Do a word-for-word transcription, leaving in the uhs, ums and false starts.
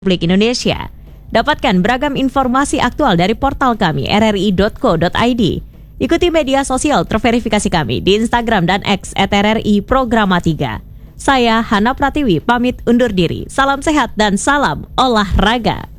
Republik Indonesia. Dapatkan beragam informasi aktual dari portal kami r r i dot co dot i d. Ikuti media sosial terverifikasi kami di Instagram dan X at r r i programa tiga. Saya Hana Pratiwi pamit undur diri. Salam sehat dan salam olahraga.